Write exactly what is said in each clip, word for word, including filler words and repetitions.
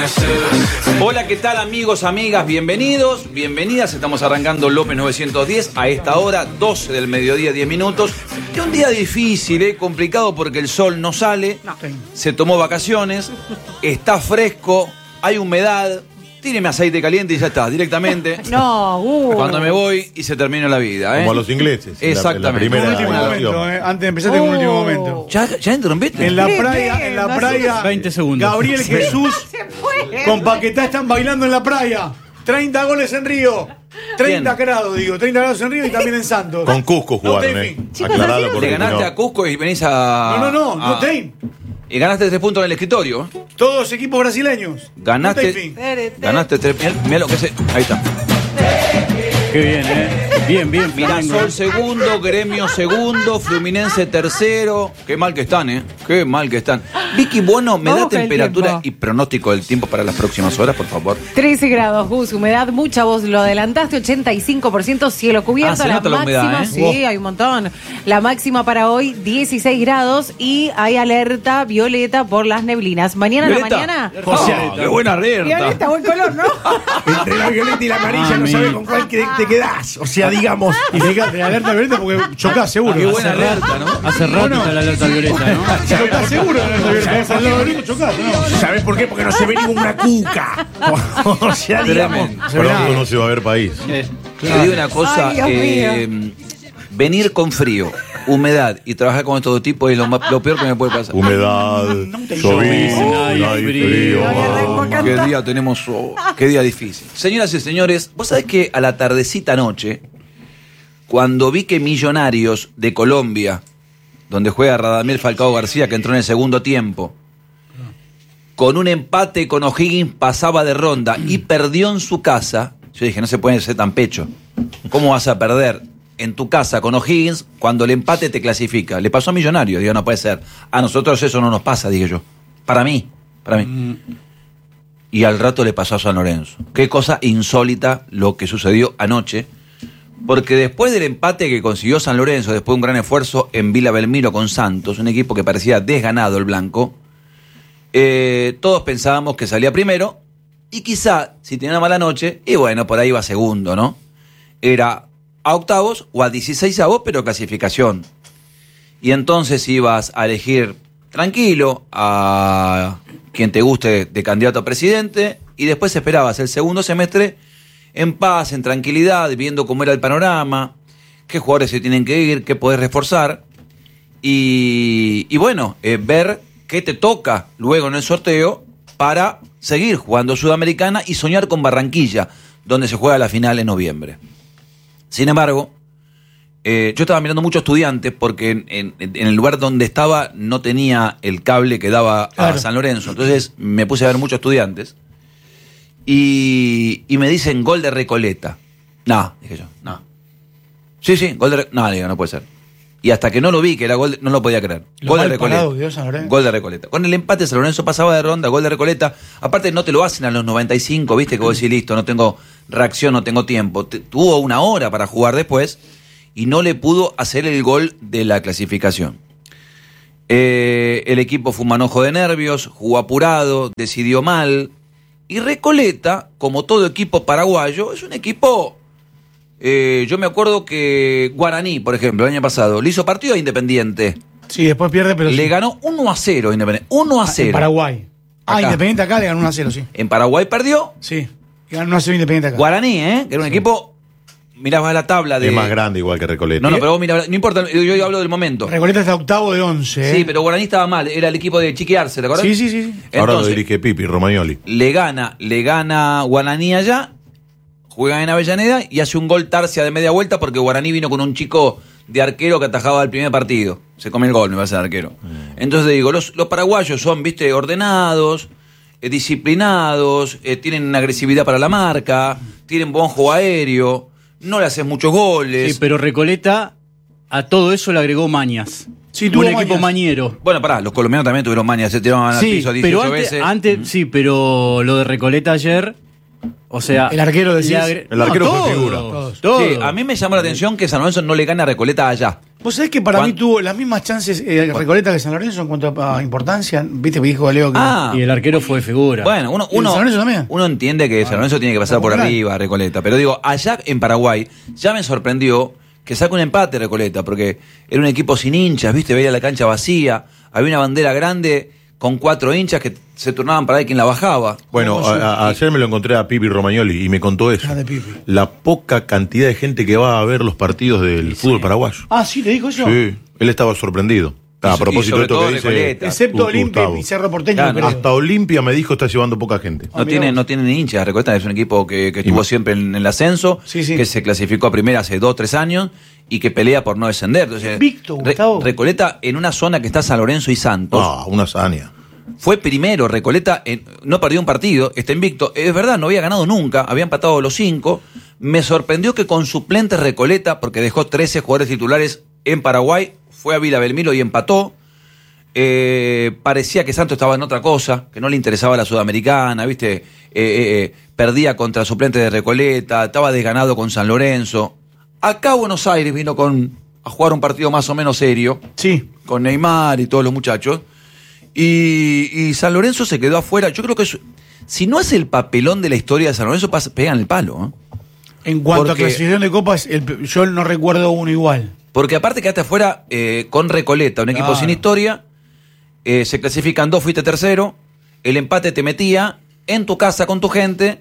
Hola, ¿qué tal amigos, amigas? Bienvenidos, bienvenidas. Estamos arrancando López novecientos diez a esta hora, doce del mediodía, diez minutos. Es un día difícil, ¿eh? Complicado porque el sol no sale, no. Se tomó vacaciones, está fresco, hay humedad. Tíreme aceite caliente y ya está, directamente. No, uh. Cuando me voy y se termina la vida, ¿eh? Como a los ingleses. Exactamente. En la, en la último momento, eh. Antes de empezar, tengo un último momento. ¿Ya, ya interrumpiste? En la playa, en la playa. veinte segundos. Gabriel Jesús con Paquetá están bailando en la playa. treinta goles en Río. treinta Bien. grados, digo. treinta grados en Río y también en Santos. Con Cusco jugaron, no ¿eh? Chicos, Aclaralo porque Le ganaste no. a Cusco y venís a... No, no, no. a- No tein. Y ganaste tres puntos en el escritorio. Todos equipos brasileños. Ganaste, No tein fin. ganaste tres. Mirá, mirá lo que se. Ahí está. Qué bien, ¿eh? Bien, bien, Flamengo. Mirasol segundo, Gremio segundo, Fluminense tercero. Qué mal que están, ¿eh? Qué mal que están. Vicky, bueno, me Vamos da con el temperatura tiempo. y pronóstico del tiempo para las próximas horas, por favor. trece grados, Gus, humedad, mucha, vos lo adelantaste, ochenta y cinco por ciento, cielo cubierto. Ah, se la nota la máxima, humedad, ¿eh? sí, Wow. hay un montón. La máxima para hoy, dieciséis grados y hay alerta violeta por las neblinas. Mañana a la ¿Violeta? mañana. Oh, qué buena alerta. Violeta, buen color, ¿no? Entre la violeta y la amarilla Ah, no mi- sabes con cuál que- te quedás. O sea, digamos. Y fíjate, alerta violeta porque chocás seguro. Qué buena Hace rato. alerta, ¿no? Hace rato No, no. está la alerta violeta, ¿no? Chocás seguro de alerta violeta. Vas al lado del otro, chocás, ¿no? ¿Sabes por qué? Porque no se ve ninguna cuca. O sea, digamos. Tremendo. Pronto no se va a ver país. Eh, Te digo una cosa, Ay, Dios eh, venir con frío, humedad y trabajar con estos tipos es lo, más- lo peor que me puede pasar. Humedad, llovizna, Ay, y frío. frío. Ay, Qué día tenemos, oh, qué día difícil. Señoras y señores, vos sabés que a la tardecita noche, cuando vi que Millonarios de Colombia, donde juega Radamel Falcao García, que entró en el segundo tiempo, con un empate con O'Higgins pasaba de ronda y perdió en su casa, yo dije, no se puede ser tan pecho. ¿Cómo vas a perder en tu casa con O'Higgins cuando el empate te clasifica? Le pasó a Millonarios, digo, no puede ser. A nosotros eso no nos pasa, dije yo. Para mí, para mí. Y al rato le pasó a San Lorenzo. Qué cosa insólita lo que sucedió anoche. Porque después del empate que consiguió San Lorenzo, después de un gran esfuerzo en Villa Belmiro con Santos, un equipo que parecía desganado el blanco, eh, todos pensábamos que salía primero y quizá, si tenía una mala noche, y bueno, por ahí iba segundo, ¿no? Era a octavos o a dieciseisavos, pero clasificación. Y entonces ibas a elegir tranquilo a quien te guste de candidato a presidente y después esperabas el segundo semestre en paz, en tranquilidad, viendo cómo era el panorama, qué jugadores se tienen que ir, qué podés reforzar y, y bueno, eh, ver qué te toca luego en el sorteo para seguir jugando Sudamericana y soñar con Barranquilla, donde se juega la final en noviembre. Sin embargo, eh, yo estaba mirando muchos estudiantes porque en, en- en el lugar donde estaba no tenía el cable que daba a Claro. San Lorenzo, entonces me puse a ver muchos estudiantes. Y, y me dicen gol de Recoleta. No, dije yo, no. Sí, sí, gol de Recoleta. No, digo, no puede ser. Y hasta que no lo vi, que era gol, de- no lo podía creer. Lo Gol de mal Recoleta. parado que dio San Lorenzo. Gol de Recoleta. Con el empate San Lorenzo pasaba de ronda, gol de Recoleta. Aparte no te lo hacen a los noventa y cinco, viste, que vos decís, listo, no tengo reacción, no tengo tiempo. Te- tuvo una hora para jugar después y no le pudo hacer el gol de la clasificación. Eh, el equipo fue un manojo de nervios, jugó apurado, decidió mal. Y Recoleta, como todo equipo paraguayo, es un equipo... eh, yo me acuerdo que Guaraní, por ejemplo, el año pasado, le hizo partido a Independiente. Sí, después pierde, pero Le sí. ganó uno a cero a Independiente. uno a Ah, cero. en Paraguay. Ah, Acá. Independiente acá le ganó uno a cero, sí. En Paraguay perdió. Sí. Ganó uno a cero Independiente acá. Guaraní, ¿eh? Que era un equipo... Mirabas la tabla de... Es más grande igual que Recoleta. No, no, pero vos mirabas... No importa, yo, yo hablo del momento. Recoleta está octavo de once. Sí, ¿eh? pero Guaraní estaba mal. Era el equipo de Chiqui Arce, ¿te acuerdas? Sí, sí, sí. sí. Ahora lo Entonces, dirige Pipi, Romagnoli. le gana, le gana Guaraní allá, juega en Avellaneda y hace un gol Tarcia de media vuelta porque Guaraní vino con un chico de arquero que atajaba el primer partido. Se come el gol, me parece, el arquero. Entonces digo, los, los paraguayos son, viste, ordenados, eh, disciplinados, eh, tienen agresividad para la marca, tienen buen juego aéreo, no le haces muchos goles. Sí, pero Recoleta a todo eso le agregó mañas. Sí, un tuvo equipo mañas. mañero. Bueno, pará, los colombianos también tuvieron maña, se tiraban al Sí, piso dieciocho pero antes, veces. antes sí, pero lo de Recoleta ayer, o sea... El arquero decís. le agre- El arquero fue todo, figura. todo. Todos. Sí, a mí me llamó la atención que San Lorenzo no le gana a Recoleta allá. Vos sabés que para ¿Cuán- mí tuvo las mismas chances eh, Recoleta que San Lorenzo en cuanto a importancia. Viste que dijo Leo que. Ah, Y el arquero fue figura. bueno, uno, ¿Y el uno, San Lorenzo también? uno entiende que San Lorenzo tiene que pasar por Popular. arriba, Recoleta. Pero digo, allá en Paraguay ya me sorprendió que saque un empate Recoleta, porque era un equipo sin hinchas, ¿viste? Veía la cancha vacía, había una bandera grande con cuatro hinchas que se turnaban para ver quién la bajaba. Bueno, ¿Cómo a- se- a- ayer me lo encontré a Pipi Romagnoli y me contó eso. Ah, de Pipi. La poca cantidad de gente que va a ver los partidos del fútbol paraguayo. Ah, sí, le dijo eso. Sí, él estaba sorprendido. Y- A y propósito sobre de esto todo que dice. Recoleta. Excepto Gu- Olimpia Gustavo. y Cerro Porteño. Claro, creo. Hasta Olimpia me dijo está llevando poca gente. Ah, No mirá tiene, vos. no tiene ni hinchas. Recoleta es un equipo que, que estuvo ma- siempre en, en el ascenso, Sí, sí. que se clasificó a primera hace dos, tres años y que pelea por no descender. Entonces, Invicto, Re- Gustavo. Recoleta en una zona que está San Lorenzo y Santos. Ah, una hazaña. Fue primero, Recoleta en- no perdió un partido, está invicto. Es verdad, no había ganado nunca, había empatado los cinco. Me sorprendió que con suplentes Recoleta, porque dejó trece jugadores titulares en Paraguay, fue a Vila Belmiro y empató. Eh, parecía que Santos estaba en otra cosa, que no le interesaba la Sudamericana, ¿viste? Eh, eh, eh, perdía contra suplentes de Recoleta, estaba desganado con San Lorenzo. Acá a Buenos Aires vino con, a jugar un partido más o menos serio, Sí. con Neymar y todos los muchachos. Y, y San Lorenzo se quedó afuera. Yo creo que es- si no es el papelón de la historia de San Lorenzo, pas- pegan el palo. ¿eh? En cuanto Porque- a clasificación de copas, el- yo no recuerdo uno igual. Porque aparte quedaste afuera eh, con Recoleta, un equipo Claro. sin historia. eh, se clasifican dos, fuiste tercero. El empate te metía en tu casa con tu gente.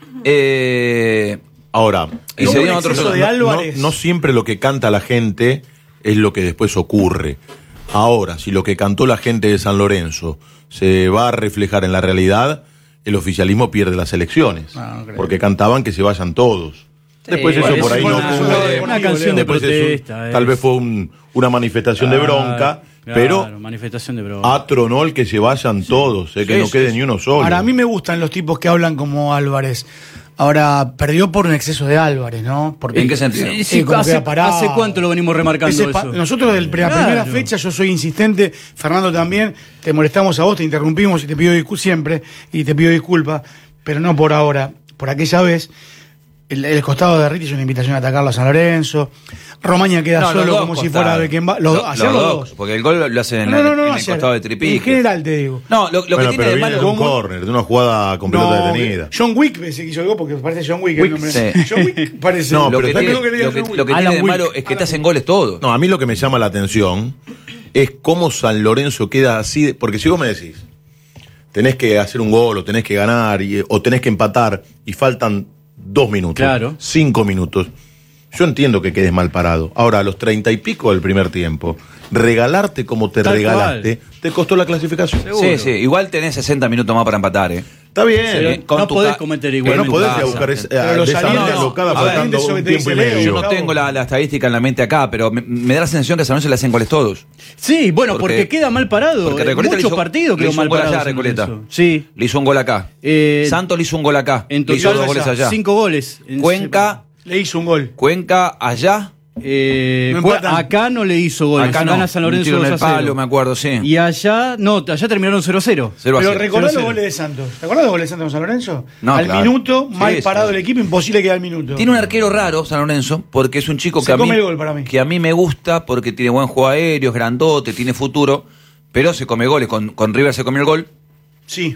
eh, Ahora, Y no, se dieron no- otros- no- de no- Álvarez. no siempre lo que canta la gente es lo que después ocurre. Ahora, si lo que cantó la gente de San Lorenzo se va a reflejar en la realidad, el oficialismo pierde las elecciones. Ah, no creo. Porque cantaban que se vayan todos. Después eso bueno, por ahí es no una- ocurre. una canción de Después es un- protesta, Tal es. vez fue un- una manifestación de bronca, Claro, pero manifestación de bronca. atronó el que se vayan todos, eh, que Sí, no sí, quede sí. ni uno solo. Ahora, a mí me gustan los tipos que hablan como Álvarez. Ahora, perdió por un exceso de Álvarez, ¿no? Porque, ¿En qué sentido? Sí, Sí, sí, como hace, queda parado. ¿hace cuánto lo venimos remarcando Ese pa- eso? Nosotros de la Claro. primera fecha, yo soy insistente, Fernando también, te molestamos a vos, te interrumpimos y te pido disculpas siempre, y te pido disculpas, pero no por ahora, por aquella vez. El, el costado de Riti es una invitación a atacarlo a San Lorenzo. Romaña queda No, los solo dos como si costados. fuera Beckenbauer. Los, Lo- ayer los los dos, dos. Porque el gol lo hacen en, No, la- no, no, en el ayer. costado de Tripique. En general te digo. No, lo, lo que Bueno, tiene pero de viene malo. de un ¿cómo? córner, de una jugada con pelota No, detenida. John Wick pensé que hizo el gol porque parece John Wick, el Wick, nombre. sí. John Wick parece. No, lo pero que ¿sabes tiene, tengo que leer lo que- John Wick. lo que Alan tiene de Wick. malo es que te hacen goles todos. No, a mí lo que me llama la atención es cómo San Lorenzo queda así, de- porque si vos me decís, tenés que hacer un gol o tenés que ganar y- o tenés que empatar y faltan dos minutos, Claro. cinco minutos, yo entiendo que quedes mal parado. Ahora, a los treinta y pico del primer tiempo, regalarte como te Tal regalaste, te costó la clasificación. Seguro. Sí, sí, igual tenés sesenta minutos más para empatar, ¿eh? Está bien. Pero Eh, con no tu podés ca- cometer Pero igual. no podés ir a casa. buscar esa, Pero los de esa salientes- manera no, alocada a ver, faltando eso que un te tiempo y dice Leo, medio. Yo no tengo la, la estadística en la mente acá, pero me, me da la sensación que a San Lorenzo le hacen goles todos. Sí, bueno, Porque- porque, queda mal parado. porque Eh, Recoleta le Muchos hizo- partidos le quedó hizo mal un gol parado. allá a San Recoleta. Lorenzo. Sí. Le hizo un gol acá. Eh, Santos le hizo un gol acá. En le hizo total, dos goles allá. cinco goles. En- Cuenca, Le hizo un gol. Cuenca allá. Eh, No Cue- empatan. acá no le hizo goles. Acá no. Gana San Un Lorenzo tiro en dos el a cero. palo, me acuerdo, sí. Y allá, no, allá terminaron cero a cero. cero a Pero cero. recordá cero a los cero. goles de Santos. ¿Te acordás de los goles de Santos con San Lorenzo? No, al claro. minuto, Sí, mal sí. parado el equipo, imposible quedar al minuto. Tiene un arquero raro, San Lorenzo, porque es un chico Se que a, mí, come el gol para mí. que a mí me gusta, porque tiene buen juego aéreo, es grandote, tiene futuro, pero se come goles. Con, con River se comió el gol Sí.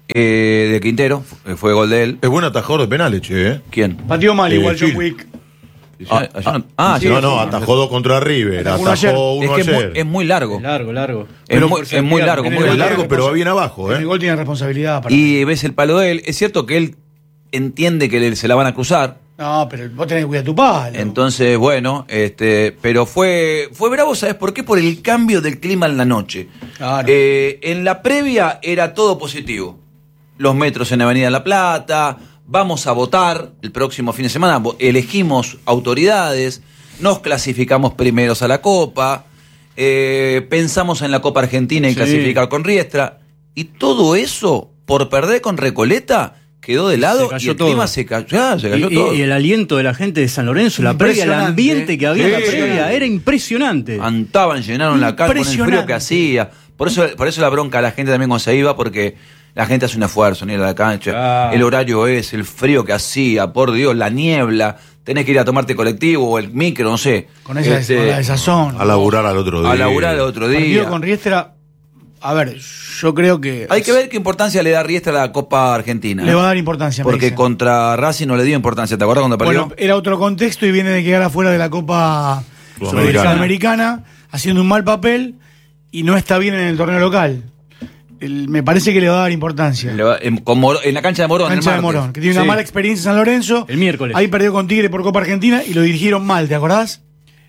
eh, de Quintero, fue, fue gol de él. Es buen atajador de penales, che, ¿eh? ¿Quién? Pateó mal Eh, igual John Gil. Wick. Ah, ah, no, ah, sí, ya no, no, no, atajó dos contra River, Atajó uno atajó ayer. uno es que es muy, ayer. es muy largo. Largo, largo. Es muy, es muy largo, En el muy gol Es largo. largo, pero va bien abajo, En el ¿eh? gol tiene responsabilidad. Para Y ves el palo de él. Es cierto que él entiende que le- se la van a cruzar. No, pero vos tenés que cuidar tu palo. Entonces, bueno, este, pero fue, fue bravo, ¿sabes por qué? Por el cambio del clima en la noche. Claro. Eh, en la previa era todo positivo. Los metros en Avenida La Plata, vamos a votar el próximo fin de semana, vo- elegimos autoridades, nos clasificamos primeros a la Copa, eh, pensamos en la Copa Argentina y Sí. clasificar con Riestra, y todo eso, por perder con Recoleta, quedó de lado cayó y el todo. clima se cayó, ya, se cayó Y, todo. y- y el aliento de la gente de San Lorenzo, la previa, el Impresionante. ambiente que había en la Sí. previa, era impresionante. Andaban, llenaron la cancha con el frío Impresionante. que hacía. Por eso, por eso la bronca a la gente también cuando se iba, porque la gente hace un esfuerzo en ir a la cancha. Claro. El horario es, el frío que hacía, por Dios, la niebla. tenés que ir a tomarte colectivo o el micro, no sé. Con esa, Este, con la desazón. A laburar al otro día. a laburar el otro Partido día. con Riestra, a ver, yo creo que... Hay que ver qué importancia le da Riestra a la Copa Argentina. Le va a dar importancia, me Porque dicen. contra Racing no le dio importancia, ¿te acuerdas cuando perdió? Bueno, era otro contexto y viene de quedar afuera de la Copa Sudamericana. Sudamericana, haciendo un mal papel y no está bien en el torneo local. El- me parece que le va a dar importancia. Le va- en, con Moro- en la cancha de Morón. Cancha el de martes. Morón, que tiene Sí. una mala experiencia en San Lorenzo. El miércoles. Ahí perdió con Tigre por Copa Argentina y lo dirigieron mal, ¿te acordás?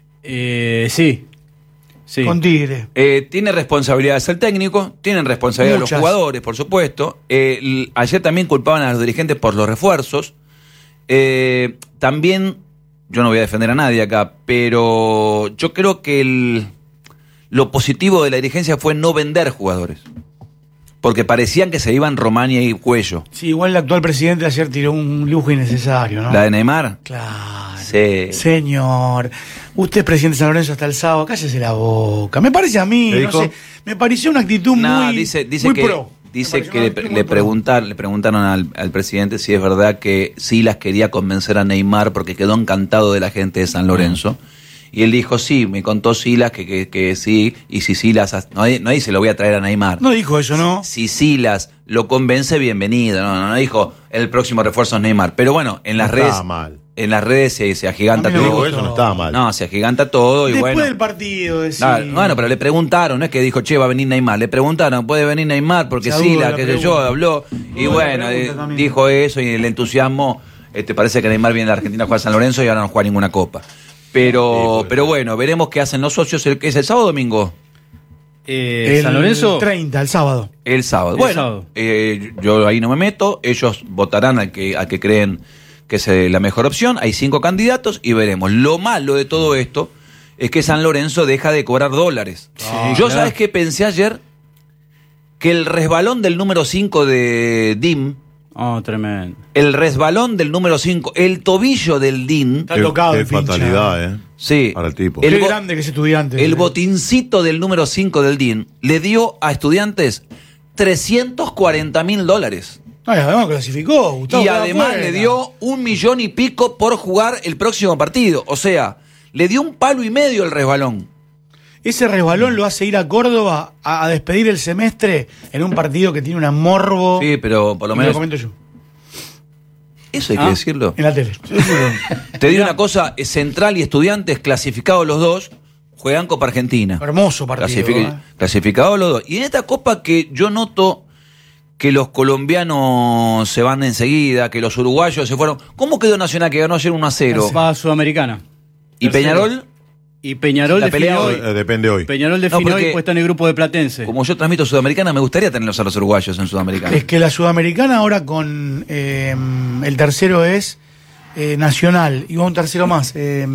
Eh, sí. Sí. Con Tigre. Eh, tiene responsabilidades el técnico, tienen responsabilidades Muchas. los jugadores, por supuesto. Eh, l- ayer también culpaban a los dirigentes por los refuerzos. Eh, también, yo no voy a defender a nadie acá, pero yo creo que el- lo positivo de la dirigencia fue no vender jugadores. Porque parecían que se iban Romania y Cuello. Sí, igual el actual presidente ayer tiró un lujo innecesario, ¿no? La de Neymar. Claro. Sí. Señor, usted es presidente de San Lorenzo hasta el sábado, cállese la boca. Me parece a mí, ¿Qué no dijo? sé, me pareció una actitud No, muy, dice, dice muy que, pro. dice Me pareció que una le, actitud le, muy pro. preguntar, le preguntaron al, al presidente si es verdad que Silas quería convencer a Neymar porque quedó encantado de la gente de San Lorenzo. Y él dijo, sí, me contó Silas que, que, que sí, y si Silas, no, no dice lo voy a traer a Neymar. No dijo eso, ¿no? Si Silas lo convence, bienvenido. No, no, no dijo el próximo refuerzo es Neymar. Pero bueno, en las No redes, estaba mal. en las redes se, se agiganta A mí no me todo. Dijo eso, no estaba mal. No, se agiganta todo y Después bueno. del partido, decir, Ah, bueno, pero le preguntaron, no es que dijo, che, va a venir Neymar. Le preguntaron, ¿puede venir Neymar? Porque Se duda Sila, la qué sé yo, pregunta. habló. Y Duda la bueno, pregunta eh, también. dijo eso y el entusiasmo. Este, parece que Neymar viene a la Argentina a jugar a San Lorenzo y ahora no juega ninguna copa. Pero, Sí, pues. pero bueno, veremos qué hacen los socios. ¿El, ¿Es el sábado o domingo? Eh, el San Lorenzo. treinta, el sábado. El sábado. El bueno, sábado. eh, yo ahí no me meto. Ellos votarán al que, al que creen que es eh, la mejor opción. Hay cinco candidatos y veremos. Lo malo de todo esto es que San Lorenzo deja de cobrar dólares. yo, claro. ¿sabes qué pensé ayer? Que el resbalón del número cinco de D I M, Oh, tremendo. el resbalón del número cinco, el tobillo del D I M, Está tocado Qué el pincha. fatalidad, ¿eh? sí, Para el tipo. el Qué bo- grande que es estudiante. el botincito del número cinco del D I M le dio a Estudiantes trescientos cuarenta mil dólares. No, y además clasificó, Gustavo. Y queda además afuera. le dio un millón y pico por jugar el próximo partido. O sea, le dio un palo y medio el resbalón. Ese resbalón lo hace ir a Córdoba a, a despedir el semestre en un partido que tiene una morbo. Sí, pero por lo Y menos. comento yo, Eso hay Ah. que decirlo. en la tele. Te digo una cosa: eh, Central y Estudiantes, clasificados los dos, juegan Copa Argentina. Hermoso partido. Clasific- ¿eh? Clasificados los dos. Y en esta Copa que yo noto que los colombianos se van enseguida, que los uruguayos se fueron. ¿Cómo quedó Nacional que ganó ayer uno a cero? Va a Sudamericana. ¿Y Tercero. Peñarol? Y Peñarol La pelea definió hoy. hoy. Eh, depende hoy. Peñarol No, definió porque- y puesta en el grupo de Platense. Como yo transmito Sudamericana, me gustaría tenerlos a los uruguayos en Sudamericana. Es que la Sudamericana ahora con eh, el tercero es eh, Nacional y va un tercero más. eh,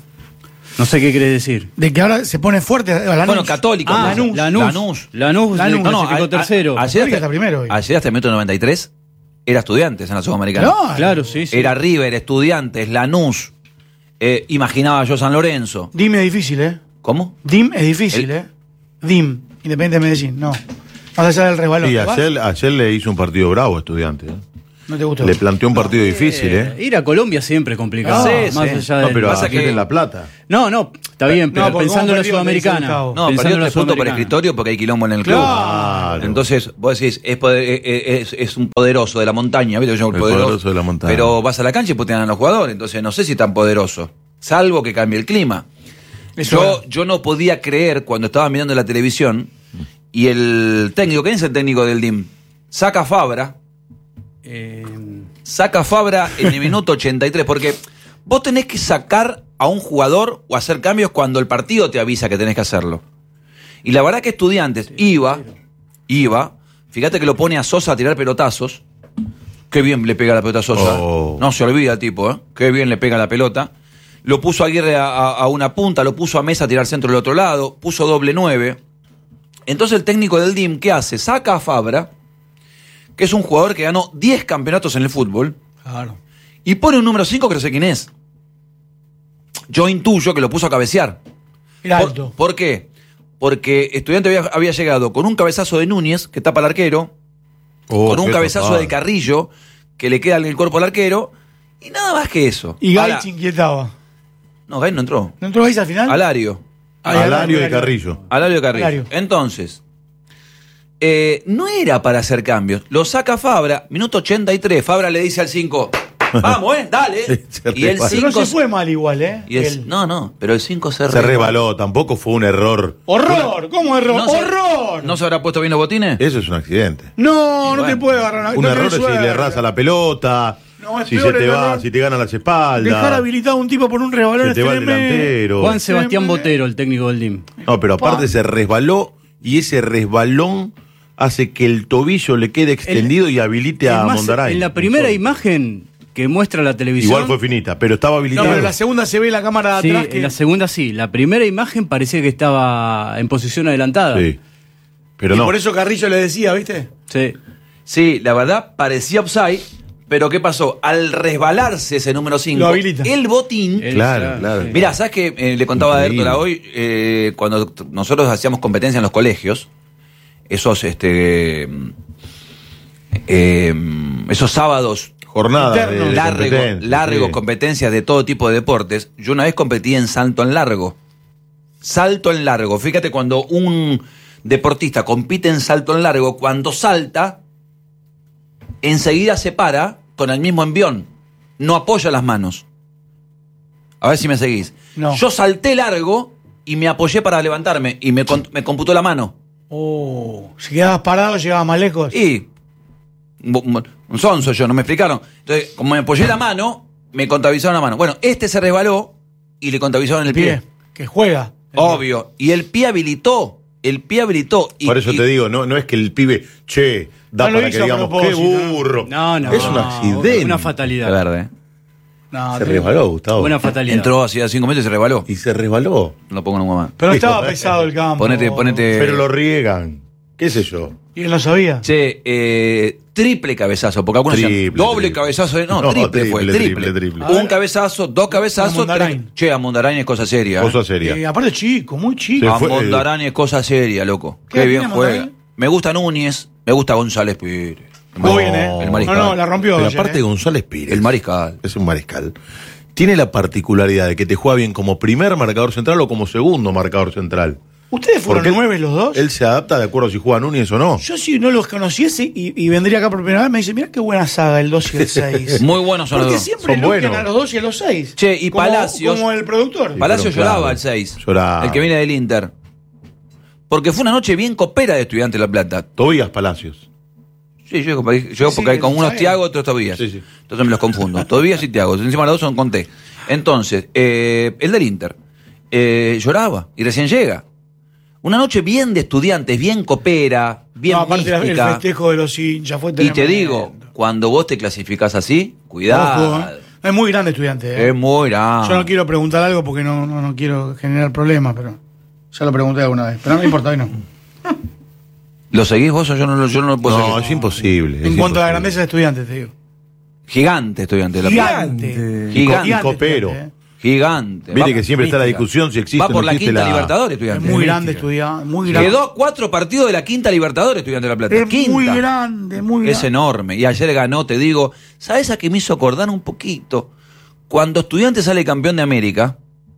No sé qué quiere decir. de que ahora se pone fuerte. eh, Lanús. Bueno, Católico. Ah, Lanús. Lanús. Lanús. Lanús, Lanús. le No, no, clasificó a- a- tercero. ayer Católica hasta, está primero hoy. ayer hasta el minuto noventa y tres era Estudiantes en la Sudamericana. Claro. Claro, sí, sí. Era River, Estudiantes, Lanús. Eh, imaginaba yo San Lorenzo. D I M es difícil, ¿eh? ¿Cómo? D I M es difícil, El- ¿eh? D I M, Independiente de Medellín, no. Más allá del resbalón. Sí, ¿Te vas? ayer, ayer le hizo un partido bravo a Estudiantes. ¿eh? No te gustó. Le planteó un partido difícil, ¿eh? Ir a Colombia siempre es complicado. Sí, más sí. allá No, del- pero pasa ayer que- en La Plata. No, no, está bien, No, pero porque pensando en cómo la perdió, te dice Sudamericana. Gustavo. No, pensando perdió en la tres puntos por Sudamericana. escritorio porque hay quilombo en el club. Claro. Entonces, vos decís, es, poder- eh, eh, es, es un poderoso de la montaña, ¿viste? Yo, El poderoso de la montaña. Pero vas a la cancha y putean a los jugadores, entonces no sé si tan poderoso. Salvo que cambie el clima. Eso Yo, es. yo no podía creer cuando estaba mirando la televisión y el técnico, ¿quién es el técnico del D I M? Saca Fabra, Eh, saca Fabra en el minuto ochenta y tres, porque vos tenés que sacar a un jugador o hacer cambios cuando el partido te avisa que tenés que hacerlo. Y la verdad que Estudiantes iba, iba, fíjate que lo pone a Sosa a tirar pelotazos. Qué bien le pega la pelota a Sosa. Oh. No se olvida el tipo, ¿eh? Qué bien le pega la pelota. Lo puso a Aguirre a, a- a una punta, lo puso a Mesa a tirar centro del otro lado, puso doble nueve. Entonces el técnico del D I M, ¿qué hace? Saca a Fabra, que es un jugador que ganó diez campeonatos en el fútbol, Claro. y pone un número cinco que no sé quién es. Yo intuyo que lo puso a cabecear. Era ¿Por, alto. ¿por qué? Porque Estudiante había, había llegado con un cabezazo de Núñez, que tapa al arquero, Oh, con un qué cabezazo tapada. de Carrillo, que le queda en el cuerpo al arquero, Y nada más que eso. Y Ahora- Gaich inquietaba. No, Gaich no entró. ¿No entró Gaich al final? Alario. Ay, Alario de Alario. Carrillo. Alario de Carrillo. Alario. Entonces, eh, no era para hacer cambios. Lo saca Fabra, minuto ochenta y tres. Fabra le dice al cinco, vamos, eh, dale. Sí, se y el resbaló. Pero no cinco se fue mal igual, ¿eh? y el- Él. no, no, pero el cinco se, Se resbaló, tampoco fue un error. ¡Horror! ¿Cómo error? No se- ¡Horror! ¿No se habrá puesto bien los botines? Eso es un accidente. No, Y no bueno, te puede agarrar una Un no error es tenés si le suerte. erras a la pelota, No, es si se peor te el va, error. si te ganan las espaldas. Dejar habilitado a un tipo por un resbalón Se es te va el tremendo. delantero. Juan Sebastián me- Botero, el técnico del D I M. No, pero aparte se resbaló y ese resbalón hace que el tobillo le quede extendido y habilite a Es más, Mondaray. en la primera imagen que muestra la televisión. Igual fue finita, pero estaba No, habilitado. pero en la segunda se ve la cámara de Sí, atrás. que- en la segunda sí. La primera imagen parecía que estaba en posición adelantada. Sí. Pero y no. por eso Carrillo le decía, ¿viste? Sí. Sí, la verdad parecía offside, pero ¿qué pasó? Al resbalarse ese número cinco, Lo habilita. el botín... Él, Claro, claro. sí. Mirá, ¿sabes qué? Eh, le contaba a Increíble. Hértola hoy, eh, cuando t- nosotros hacíamos competencia en los colegios, esos, este, eh, esos sábados Jornada Interno. de largo, competencia, largos, sí. competencias de todo tipo de deportes, yo una vez competí en salto en largo. Salto en largo. Fíjate, cuando un deportista compite en salto en largo, cuando salta, enseguida se para con el mismo envión. No apoya las manos. A ver si me seguís. No. Yo salté largo y me apoyé para levantarme y me, con- me computó la mano. Oh, si quedabas parado, llegabas más lejos. Y un, un sonso yo, no me explicaron. Entonces, como me apoyé la mano, me contabilizaron la mano. Bueno, este se resbaló y le contabilizaron el pie. Pie, que juega. Obvio. Y el pie habilitó. El pie habilitó. Y, Por eso y- te digo, no, no es que el pibe, che, da No lo para que hizo a digamos, qué propósito, burro. No, no. Es un accidente. Una De fatalidad. verde. No, Se te- resbaló, Gustavo. Una fatalidad. Entró hacía cinco metros y se resbaló. Y se resbaló. No pongo nunca más. Pero no estaba pesado el campo. Ponete, ponete. Pero lo riegan. ¿Qué sé yo? Y él lo sabía. Che, eh, triple cabezazo, porque algunos Triple, decían doble triple. cabezazo. eh, No, No, triple, fue, triple, triple. triple, triple. Un A ver. cabezazo, dos cabezazos. A Mondarain. tres- Che, a Mondarain es cosa seria. Cosa eh. seria. Eh, aparte chico, muy chico. Se A fue, eh, Mondarain es cosa seria, loco. ¿Qué Qué bien tiene juega. Mondarain? Me gusta Núñez, me gusta González Pires. El Muy mar- bien, ¿eh? El No, mariscal. no, la rompió. Pero ayer, aparte ¿eh? González Pires. El mariscal. Es un mariscal. Tiene la particularidad de que te juega bien como primer marcador central o como segundo marcador central. ¿Ustedes fueron Porque él- nueve los dos? Él se adapta de acuerdo si juega Núñez o no. Yo si no los conociese y, y vendría acá por primera vez, me dice, mira qué buena saga el dos y el seis. Muy buenos son los Porque dos. siempre Son elogian buenos. a los dos y a los seis. Che, y Como- Palacios- Como el productor. Palacio fueron lloraba clave. el seis. Lloraba. El que viene del Inter. Porque fue una noche bien copera de Estudiantes de La Plata. Tobías Palacios. Sí, yo, yo Sí, porque hay con unos sabe. Tiago, otros Tobías. Sí, sí. Entonces me los confundo. Tobías y Tiago. Encima los dos son con T. Entonces, eh, el del Inter. eh, lloraba y recién llega. Una noche bien de Estudiantes, bien copera, bien No, aparte el mística. festejo de los hinchas fue Y te tremendo. digo, cuando vos te clasificás así, Ojo, cuidado. ¿eh? Es muy grande estudiante. ¿eh? Es muy grande. Yo no quiero preguntar algo porque no, no, no quiero generar problemas, pero ya lo pregunté alguna vez. Pero no me importa, hoy no. ¿Lo seguís vos o yo no, lo- yo no lo puedo No, seguir? es imposible. En es cuanto a la imposible. grandeza de estudiantes, te digo. Gigante Estudiantes de La Plata. Gigante. Gigante. Y copero. estudiante, ¿eh? Gigante. Viste Va- que siempre está la mística. discusión si existe Va o por no la existe quinta la... Libertadores, Es Estudiantes. muy grande estudiante, muy grande. Quedó a cuatro partidos de la quinta Libertadores, Estudiantes de La Plata. Es quinta. muy grande, muy grande. Es enorme. Y ayer ganó, te digo, ¿sabes a qué me hizo acordar un poquito? Cuando Estudiantes sale campeón de América,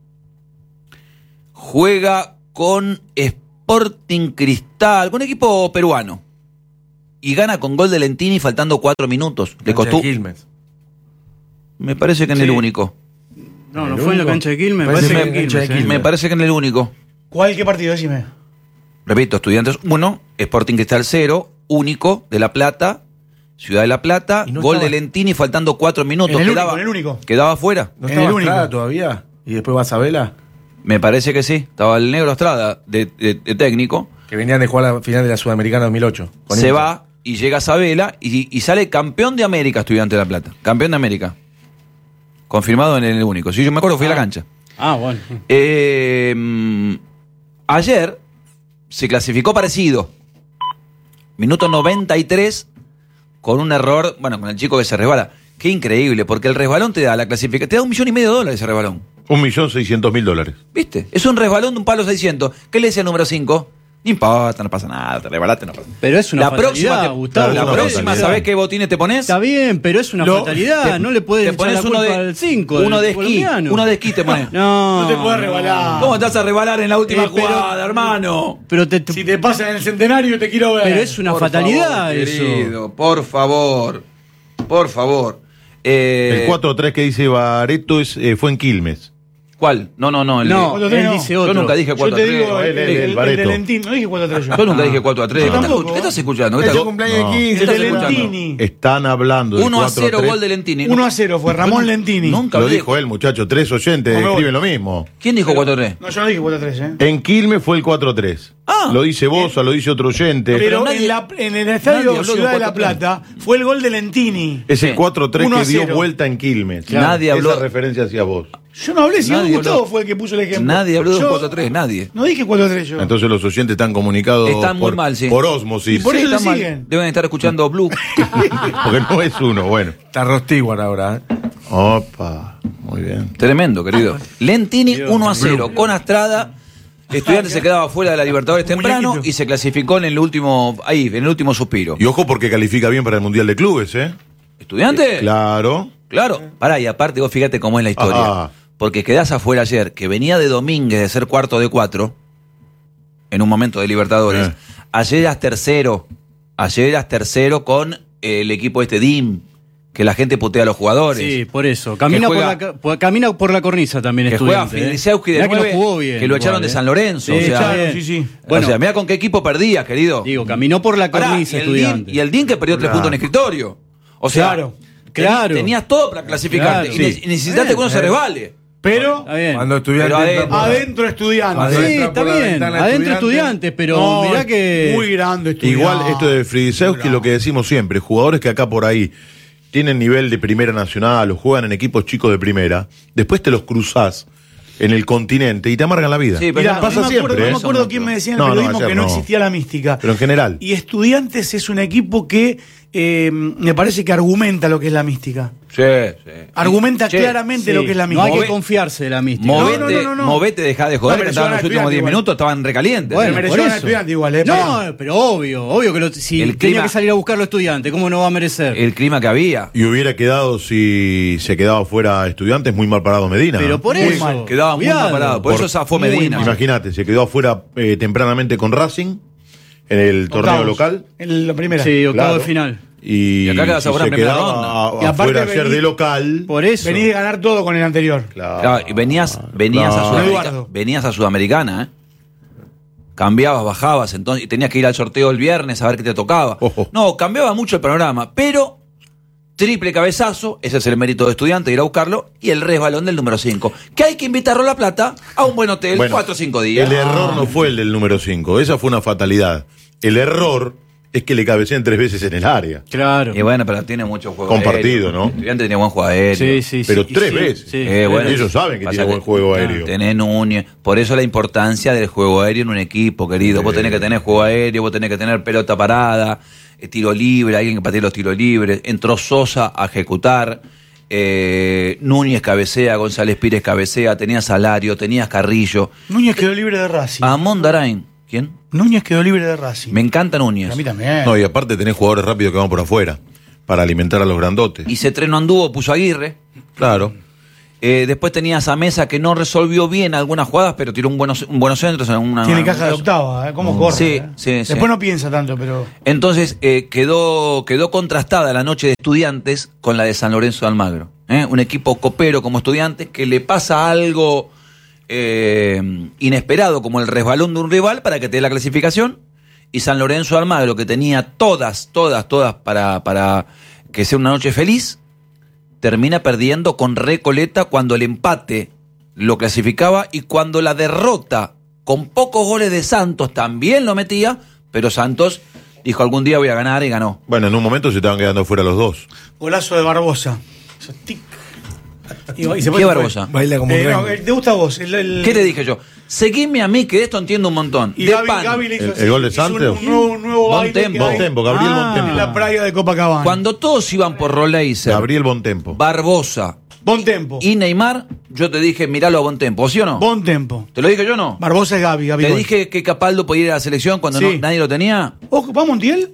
juega con Sporting Cristal, con equipo peruano. Y gana con gol de Lentini faltando cuatro minutos. Le costó. Quilmes. Me parece que en el Sí. único. No, no ¿El fue en la único? cancha de Quilmes. Parece Parece que que en en cancha de Quilmes, ¿eh? Quilmes. Me parece que en el único. ¿Cuál, qué partido? Decime. Repito, Estudiantes uno, Sporting Cristal cero, único de La Plata, Ciudad de La Plata, Y no gol estaba- de Lentini faltando cuatro minutos. En el quedaba, único, en el único. Quedaba afuera. ¿No En estaba el único. Estrada todavía? ¿Y después vas a Vela? Me parece que sí. Estaba el negro Estrada de, de- de técnico. Que venían de jugar la final de la Sudamericana dos mil ocho. con Se Inter. va y llega a Sabela y, y sale campeón de América, Estudiante de La Plata. Campeón de América. Confirmado en el único. Sí, yo me acuerdo, fui a la cancha. Ah, bueno. Eh, mm, ayer se clasificó parecido. Minuto noventa y tres con un error, bueno, con el chico que se resbala. Qué increíble, porque el resbalón te da la clasificación, te da un millón y medio de dólares ese resbalón. Un millón seiscientos mil dólares. ¿Viste? Es un resbalón de un palo seiscientos. ¿Qué le decía el número cinco? No importa, no pasa nada, te rebalaste, no pasa nada. Pero es una la fatalidad, próxima te- Gustavo. La una próxima, fatalidad. ¿sabés qué botines te pones? Está bien, pero es una Lo- fatalidad. Te- no le puedes te echar pones la uno culpa de, al cinco. uno del de esquí, colombiano. uno de esquí te pones. No, No te puedes rebalar. ¿Cómo te vas a rebalar en la última Eh, pero- jugada, hermano? Pero, te, Si te pasa en el centenario, te quiero ver. pero es una Por fatalidad favor, eso. querido, por favor, por favor. Eh, El cuatro tres que dice Bareto es, eh, fue en Quilmes. ¿Cuál? No, no, no. El No, cuatro él tres no. dice Yo otro. nunca dije Yo cuatro a te tres. digo el, el- el, el el, el Bareto. de Lentín, no dije cuatro tres yo. Yo nunca dije cuatro a tres. Yo ¿Qué estás- tampoco. ¿Qué estás escuchando? ¿Qué Es estás- tu cumpleaños No. de El quince. de te celebra. Lentini. Están hablando del uno a cuatro cero tres. gol de Lentini. uno a cero fue Ramón Lentini. Nunca Lo hablé- dijo él, muchacho. Tres oyentes No me voy. escriben lo mismo. ¿Quién dijo cuatro a tres? No, yo no dije cuatro tres, ¿eh? En Quilmes fue el cuatro tres. Ah. Lo dice Bosa, lo dice otro oyente. Pero, nadie- en, la- en el nadie estadio habló de Ciudad de la cuatro tres. Plata fue el gol de Lentini. Es el Sí. cuatro tres uno a que dio cero. vuelta en Quilmes. Claro. Nadie habló- Esa referencia hacia vos. Yo no hablé, si Nadie Gustavo habló. fue el que puso el ejemplo. Nadie habló de un Yo cuatro a tres, nadie. No dije cuatro tres yo. Entonces los oyentes están comunicados Están muy por, mal, sí. por ósmosis. Y por eso está le mal. siguen. Deben estar escuchando Blue. Porque no es uno, bueno. Está Rostiguar ahora. ¿eh? Opa, muy bien. Tremendo, querido. Lentini uno a cero con Astrada. Estudiantes se quedaba fuera de la Libertadores temprano Muñequito. y se clasificó en el último, ahí, en el último suspiro. Y ojo porque califica bien para el Mundial de Clubes, ¿eh? ¿Estudiantes? Claro. Claro. Pará, y aparte vos fíjate cómo es la historia. Ajá. Porque quedás afuera ayer, que venía de Domínguez de ser cuarto de cuatro, en un momento de Libertadores. Eh. Ayer eras tercero. Ayer eras tercero con el equipo este D I M, que la gente putea a los jugadores. Sí, por eso. Camina, Que juega- por, la, ca- por- camina por la cornisa también, Que juega Estudiante. ¿eh? Filiseauski de Mirá que nueve, no jugó bien, que lo echaron igual, de ¿eh? San Lorenzo. Sí, o sea, está bien. sí, sí. Bueno, o sea, mira con qué equipo perdías, querido. Digo, caminó por la Pará, cornisa, y, el D I M, Estudiante. y el D I M que perdió tres Claro. puntos en escritorio. O sea, Claro, teni- claro. tenías todo para clasificarte. Claro, y, ne- sí. y necesitaste que uno se resbale. Pero Está bien. Cuando estudiante Pero entra por la- adentro estudiante. Adentro Sí, entra está por la bien. ventana Adentro Estudiante. Estudiantes, pero No, mirá que. Muy grande estudiante. Igual esto de Fridisewski, lo que decimos siempre, jugadores que acá por ahí tienen nivel de primera nacional o juegan en equipos chicos de primera, después te los cruzás en el continente y te amargan la vida. Sí, pero Mirá, no- pasa no me acuerdo, siempre, no ¿eh? me acuerdo quién me decía en el No, no, periodismo ayer que no, no. existía la mística. Pero en general. Y Estudiantes es un equipo que eh, me parece que argumenta lo que es la mística. Sí, sí. Argumenta Che, claramente Sí, lo que es la no mística. hay que Move- confiarse de la mística. Movete, no, no, no, no. movete, dejá de joder, No, que pero estaban yo los era últimos diez estudiante minutos, estaban recalientes. Bueno, Se mereció por ganar eso. Estudiante igual, ¿eh? No, pero obvio, obvio que lo- si El tenía clima- que salir a buscarlo Estudiante, ¿cómo no va a merecer? El clima que había. Y hubiera quedado, si se quedaba fuera Estudiantes, muy mal parado Medina. pero por Muy eso. mal. Quedaba muy mal cuidado. parado. Por, eso zafó muy Medina. mal. Imagínate, se quedó afuera eh, tempranamente con Racing en el torneo Octavos. local. En la primera. Sí, octavo Claro. de final. Y, Y acá quedas si afuera se en primera quedaba ronda. a- Y aparte afuera ayer vení- de local. Por eso. Venís de ganar todo con el anterior. Claro. Claro, y venías, venías, Claro. a Sudamerica- Eduardo. venías a Sudamericana, ¿eh? Cambiabas, bajabas, entonces y tenías que ir al sorteo el viernes a ver qué te tocaba. Ojo. No, cambiaba mucho el panorama, pero triple cabezazo, ese es el mérito de Estudiante, ir a buscarlo, y el resbalón del número cinco. Que hay que invitarlo a La Plata a un buen hotel, Bueno, cuatro o cinco días. El error no fue el del número cinco, esa fue una fatalidad. El error es que le cabeceen tres veces en el área. Claro. Y bueno, pero tiene mucho juego Compartido, aéreo. ¿no? Estudiante tenía buen juego aéreo. Sí, sí, sí. Pero Y tres sí, veces. sí. Eh, bueno, Ellos saben que pasa tiene buen juego claro, aéreo. Tenés Núñez. Por eso la importancia del juego aéreo en un equipo, querido. Vos tenés que tener juego aéreo, vos tenés que tener pelota parada, eh, tiro libre, alguien que patee los tiros libres. Entró Sosa a ejecutar. Eh, Núñez cabecea, González Pires cabecea, tenías Salario, tenías Carrillo. Núñez quedó libre de Racing. Amón Darain. ¿Quién? Núñez quedó libre de Racing. Me encanta Núñez. A mí también. No, y aparte tenés jugadores rápidos que van por afuera para alimentar a los grandotes. Y Cetreno anduvo, puso a Aguirre. Claro. Eh, después tenías a Mesa que no resolvió bien algunas jugadas, pero tiró un buenos, un buenos centros. Una, Tiene una- caja de octava, ¿eh? ¿Cómo corre? Sí, eh? sí, Después sí. no piensa tanto, pero. Entonces eh, quedó, quedó contrastada la noche de Estudiantes con la de San Lorenzo de Almagro. ¿eh? Un equipo copero como Estudiantes que le pasa algo eh, inesperado como el resbalón de un rival para que te dé la clasificación. Y San Lorenzo de Almagro, que tenía todas, todas, todas para, para que sea una noche feliz, termina perdiendo con Recoleta cuando el empate lo clasificaba y cuando la derrota con pocos goles de Santos también lo metía, pero Santos dijo algún día voy a ganar y ganó. Bueno, en un momento se estaban quedando fuera los dos. Golazo de Barbosa. Eso, tic. Y, y se fue, ¿Qué se fue. Barbosa? Baila como un Eh, no, rengo. eh, ¿Te gusta a vos? El, el- ¿Qué te dije yo? Seguime a mí que de esto entiendo un montón. Y de Gaby, pan. Gaby le hizo El- así. el gol de Hizo un- Santos. Un, nuevo, un nuevo baile que Bontempo. hay Bontempo, Gabriel Ah. en Bontempo. la playa de Copacabana. Cuando todos iban por Roleiser, Gabriel Bontempo. Barbosa, Bon tempo. y Neymar, yo te dije, miralo a Bon Tempo, ¿sí o no? Bon tempo. ¿Te lo dije yo o no? Barbosa es Gaby, Gaby. Te Gol. dije que Capaldo podía ir a la selección cuando Sí. no- nadie lo tenía. Ojo, ¿va Montiel?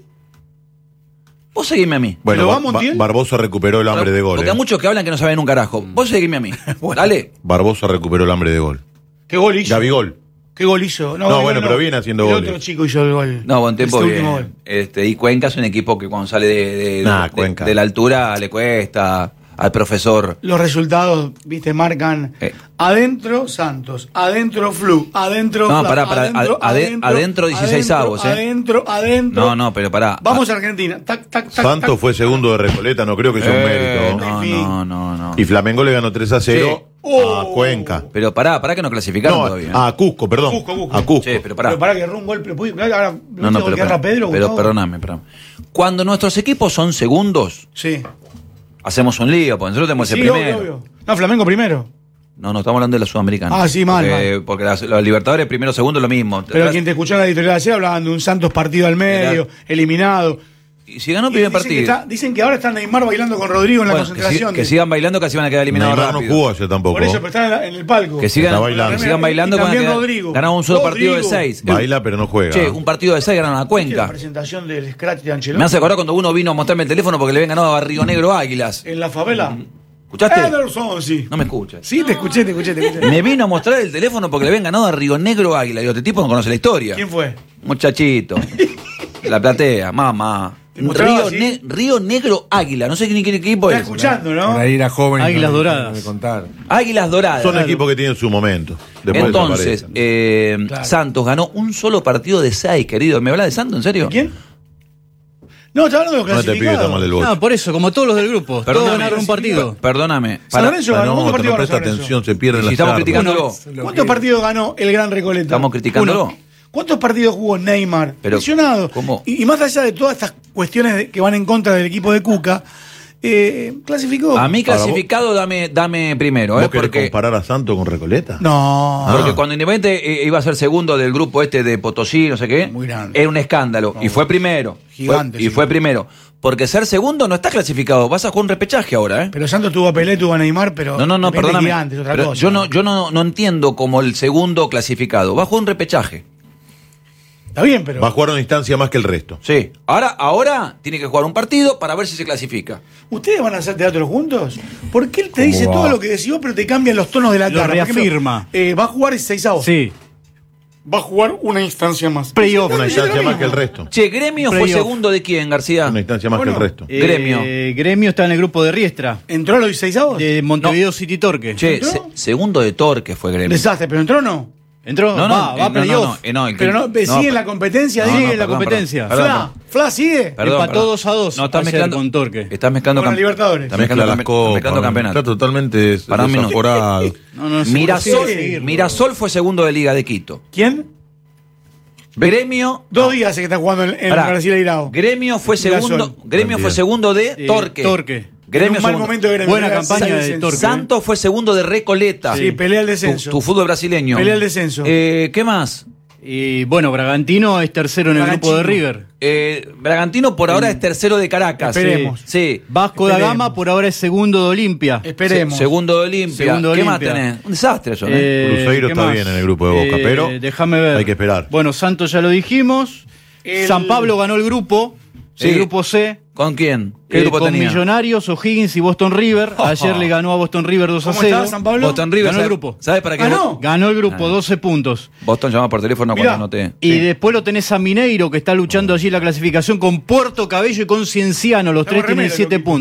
Vos seguime a mí. Bueno, ¿Pero va Ba- Ba- Montiel? Barbosa recuperó el hambre de gol. Porque eh. hay muchos que hablan que no saben un carajo. Vos seguime a mí. Dale. Barbosa recuperó el hambre de gol. ¿Qué gol hizo? Gabigol. ¿Qué gol hizo? No, Gabigol bueno, pero viene haciendo el goles. otro chico hizo el gol. No, Bon Tempo Este bien. último gol. Este, y Cuenca es un equipo que cuando sale de, de- Nah, de- Cuenca. de la altura le cuesta al profesor. Los resultados, viste, marcan Eh. adentro Santos, adentro Flu, adentro No, Fla, pará, pará, adentro, ade- adentro, adentro dieciséis adentro, avos, eh. Adentro, adentro. No, no, pero pará. Vamos a Argentina. Tac, tac, tac, Santos tac. fue segundo de Recoleta, no creo que sea un Eh, mérito. no, no, no, no. Y Flamengo le ganó tres a cero Sí. a Cuenca. Pero pará, pará que no clasificaron No, todavía. a Cusco, perdón. Cusco, Cusco. A Cusco. Sí, pero pará. Pero para que erró un gol, pero puede- ahora No, no, pero, golpear pará. a Pedro, pero Gustavo. perdóname, perdóname. Cuando nuestros equipos son segundos, Sí. hacemos un lío, porque nosotros tenemos Sí, el obvio, primero. obvio. No, Flamengo primero. No, no, estamos hablando de la Sudamericana. Ah, sí, mal, Porque, mal. porque las- los Libertadores, primero, segundo, lo mismo. Pero quien te escuchó en la editorial ayer hablaban de un Santos partido al medio, Mirá. eliminado. Y si ganó el Y primer dicen, que partido. está- dicen que ahora está Neymar bailando con Rodrigo en la Bueno, que, concentración. si- que de- sigan bailando, casi van a quedar eliminados Neymar no rápido. jugó ayer tampoco. Por eso, pero están en, la- en el palco. Que sigan, Está bailando. que sigan bailando, Y que van a también quedar- Rodrigo. ganaron un solo partido de Rodrigo. seis. Baila, pero no juega. Che, un partido de seis ganaron a ¿Viste la Cuenca. presentación del Scratch de Ancelotti Me hace acordar cuando uno vino a mostrarme el teléfono porque le habían ganado a Río Negro Águilas. en la favela. ¿Escuchaste? Ederson, sí. No me escuchas. Sí, te escuché, te escuché, te escuché. Me vino a mostrar el teléfono porque le habían ganado a Río Negro Águila. Digo, este tipo no conoce la historia. ¿Quién fue? Muchachito. La platea, mamá. ¿Te mostraba Río, así? Ne- Río Negro Águila. No sé ni qué equipo Está es. escuchando, ¿no? Por ahí era joven. y Águilas no le- Doradas. no le contaron. Águilas Doradas. Son equipos que tienen su momento. Después Entonces, desaparecen. eh, Claro. Santos ganó un solo partido de seis, querido. ¿Me habla de Santos, en serio? ¿Quién? No, está hablando de los no te pides clasificados. tan mal del boche. No, por eso, como todos los del grupo. Todos ganaron un partido. Perdóname. San Para- Lorenzo Ah, ganó. no, ¿Cuántos no partidos ganó presta San Lorenzo? atención, se pierden Y las si estamos charlas. criticándolo. Lo ¿Cuántos que- partidos ganó el Gran Recoleta? Estamos criticándolo. Uno. ¿Cuántos partidos jugó Neymar? Pero, Lesionado. ¿cómo? Y, y más allá de todas estas cuestiones de- que van en contra del equipo de Cuca, eh, clasificó. A mí Para vos- clasificado dame, dame primero, ¿Vos ¿eh? querés Porque, comparar a Santos con Recoleta? No. Ah. porque cuando Independiente eh, iba a ser segundo del grupo este de Potosí, no sé qué, Muy grande. era un escándalo. Y fue primero. Gigante, Fue- y sí. fue primero. Porque ser segundo no está clasificado. Vas a jugar un repechaje ahora, ¿eh? Pero Santos tuvo a Pelé, tuvo a Neymar, pero. No, no, no, Independiente perdóname. Gigante, es otra Pero cosa. yo no, yo no, no entiendo como el segundo clasificado. Va a jugar un repechaje. Está bien, pero. Va a jugar una instancia más que el resto. Sí. Ahora, ahora tiene que jugar un partido para ver si se clasifica. ¿Ustedes van a hacer teatro juntos? ¿Por qué él te ¿Cómo dice va? todo lo que decís vos, pero te cambian los tonos de la Lo cara? Por ejemplo, reafirma. eh, va a jugar seisavo. Sí. Va a jugar una instancia más. Playoff. Una Dice lo instancia más que el mismo. resto. Che, Gremio fue Playoff. segundo de quién, García? Una instancia más Bueno, que el resto. Eh, Gremio. Gremio está en el grupo de Riestra. ¿Entró a los seisavos? De Montevideo City Torque. Che, ¿Entró? se- segundo de Torque fue Gremio. Desastre, pero entró o no. ¿Entró? No, no, va, eh, va a no, playoff. no, no, eh, no, el que- Pero no, no, sigue en per- la competencia, No, sigue no, en la perdón, competencia. perdón, Fla, perdón. Fla sigue. Perdón, Empató perdón. dos a dos No, estás ayer mezclando con Torque. Estás mezclando Con la campe- Libertadores. Estás Mezcla mezclando, las campe- estás mezclando copas. campeonato. Está totalmente des- Para un minuto. desaforado. No, no, sí, Mirasol, sí, sí. Mirasol fue segundo de Liga de Quito. ¿Quién? Gremio. Dos días hace que está jugando en, en Pará. Brasil Airao. Gremio fue Mirasol. segundo. Gremio fue También. segundo de Eh, Torque. Torque. Gremio En un mal segundo. momento de Gremio. Buena Pelea campaña el de descenso. Torque. Santos fue segundo de Recoleta. Sí, pelea el Tu, descenso. tu fútbol brasileño. Pelea el descenso. Eh, ¿Qué más? Y bueno, Bragantino es tercero en el Bragantino. grupo de River. Eh, Bragantino por ahora es tercero de Caracas. Esperemos. Sí. Vasco da Esperemos. Gama por ahora es segundo de Olimpia. Esperemos. Se- segundo de Olimpia. Segundo de ¿Qué más Olimpia. tenés? Un desastre eso, ¿eh? Eh, Cruzeiro ¿qué está más? bien en el grupo de Boca, Eh, pero déjame ver. hay que esperar. Bueno, Santos ya lo dijimos. El- San Pablo ganó el grupo, Sí. el grupo C. ¿Con quién? ¿Qué eh, grupo con tenía? Millonarios, O'Higgins y Boston River. Ayer le ganó a Boston River dos a ¿Cómo cero. está San Pablo? Boston River. Ganó el ¿sabe- grupo. ¿Sabes para qué? ¿Ganó? Ganó el grupo, doce puntos. Boston llama por teléfono Mirá. cuando anoté. Y Sí. después lo tenés a Mineiro, que está luchando allí en la clasificación con Puerto Cabello y con Cienciano. Los Tengo tres tienen remera, siete loquito. puntos.